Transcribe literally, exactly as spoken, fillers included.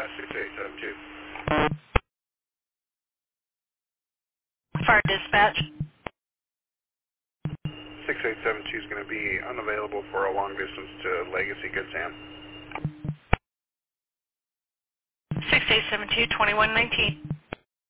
six eight seven two. Fire dispatch. six eight seven two is going to be unavailable for a long distance to Legacy, Good Sam. six eight seven two, twenty-one nineteen.